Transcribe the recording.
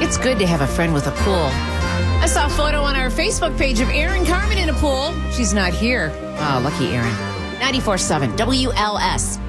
It's good to have a friend with a pool. I saw a photo on our Facebook page of Erin Carmen in a pool. She's not here. Oh, lucky Erin. 94.7 WLS.